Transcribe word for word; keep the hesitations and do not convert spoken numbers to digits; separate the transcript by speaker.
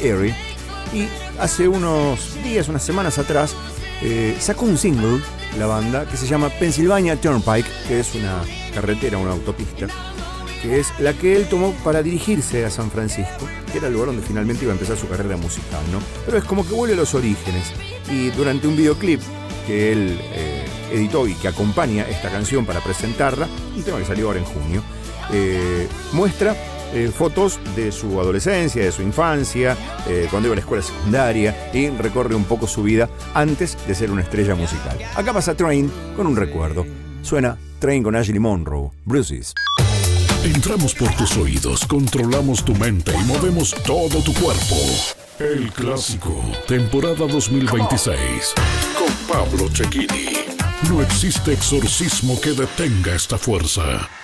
Speaker 1: Erie, y hace unos días, unas semanas atrás, eh, sacó un single, la banda, que se llama Pennsylvania Turnpike, que es una carretera, una autopista, que es la que él tomó para dirigirse a San Francisco, que era el lugar donde finalmente iba a empezar su carrera musical, ¿no? Pero es como que vuelve a los orígenes, y durante un videoclip que él eh, editó y que acompaña esta canción para presentarla, un tema que salió ahora en junio, eh, muestra eh, fotos de su adolescencia, de su infancia, eh, cuando iba a la escuela secundaria, y recorre un poco su vida antes de ser una estrella musical. Acá pasa Train con un recuerdo. Suena Train con Ashley Monroe, Bruises.
Speaker 2: Entramos por tus oídos, controlamos tu mente y movemos todo tu cuerpo. El Clásico, temporada dos mil veintiséis, con Pablo Cecchini. No existe exorcismo que detenga esta fuerza.